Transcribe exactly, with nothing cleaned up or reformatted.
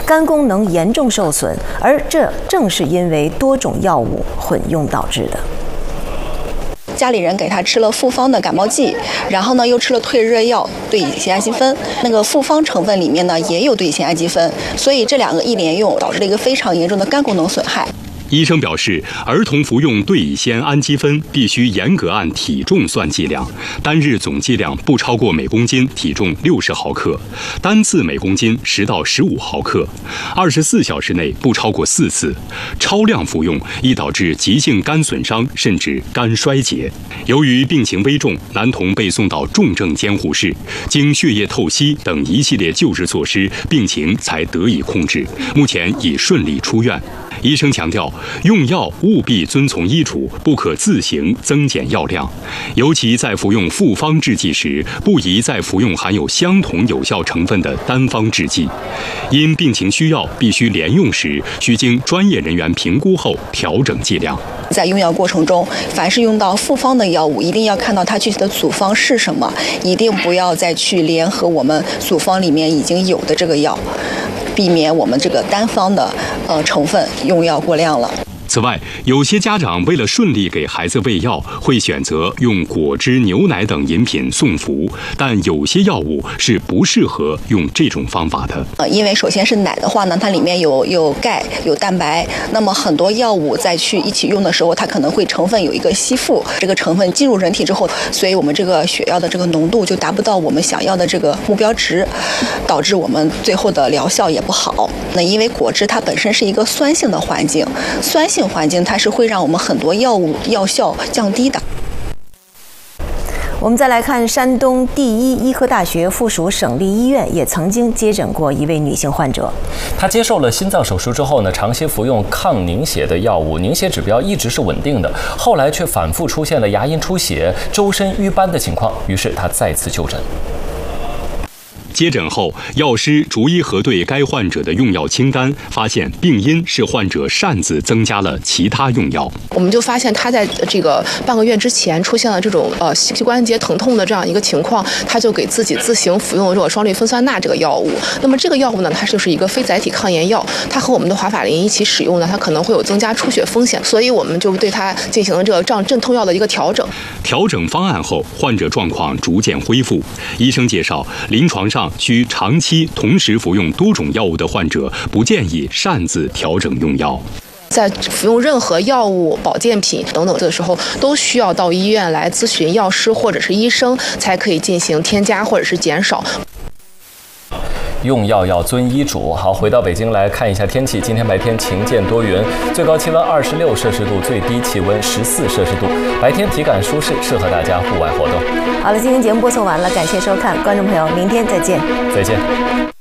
肝功能严重受损，而这正是因为多种药物混用导致的。 家里人给他吃了复方的感冒剂，然后呢又吃了退热药对乙酰氨基酚，那个复方成分里面呢也有对乙酰氨基酚，所以这两个一连用导致了一个非常严重的肝功能损害。 医生表示，儿童服用对乙酰氨基酚必须严格按体重算剂量，单日总剂量不超过每公斤体重六十毫克，单次每公斤十到十五毫克，二十四小时内不超过四次。超量服用易导致急性肝损伤，甚至肝衰竭。由于病情危重，男童被送到重症监护室，经血液透析等一系列救治措施，病情才得以控制，目前已顺利出院。医生强调，用药务必遵从医嘱，不可自行增减药量。尤其在服用复方制剂时，不宜再服用含有相同有效成分的单方制剂。因病情需要必须连用时，需经专业人员评估后调整剂量。 在用药过程中，凡是用到复方的药物，一定要看到它具体的组方是什么，一定不要再去联合我们组方里面已经有的这个药，避免我们这个单方的呃成分用药过量了。 此外，有些家长为了顺利给孩子喂药，会选择用果汁、牛奶等饮品送服，但有些药物是不适合用这种方法的。 呃，因为首先是奶的话呢，它里面有有钙、有蛋白，那么很多药物再去一起用的时候，它可能会成分有一个吸附，这个成分进入人体之后，所以我们这个血药的这个浓度就达不到我们想要的这个目标值，导致我们最后的疗效也不好。那因为果汁它本身是一个酸性的环境，酸性环境它是会让我们很多药物药效降低的。 我们再来看山东第一医科大学附属省立医院也曾经接诊过一位女性患者。 她接受了心脏手术之后呢，长期服用抗凝血的药物，凝血指标一直是稳定的，后来却反复出现了牙龈出血、周身瘀斑的情况，于是她再次就诊。 接诊后，药师逐一核对该患者的用药清单，发现病因是患者擅自增加了其他用药。 我们就发现他在这个半个月之前出现了这种呃膝关节疼痛的这样一个情况，他就给自己自行服用这个双氯芬酸钠这个药物。那么这个药物呢，它就是一个非甾体抗炎药，它和我们的华法林一起使用呢，它可能会有增加出血风险，所以我们就对它进行了这个胀镇痛药的一个调整。 调整方案后，患者状况逐渐恢复。医生介绍，临床上需长期同时服用多种药物的患者，不建议擅自调整用药。 在服用任何药物、保健品等等的时候，都需要到医院来咨询药师或者是医生，才可以进行添加或者是减少。 用药要遵医嘱。好，回到北京来看一下天气。今天白天晴间多云，最高气温二十六摄氏度，最低气温十四摄氏度。白天体感舒适，适合大家户外活动。 好了，今天节目播送完了，感谢收看，观众朋友，明天再见。 再见。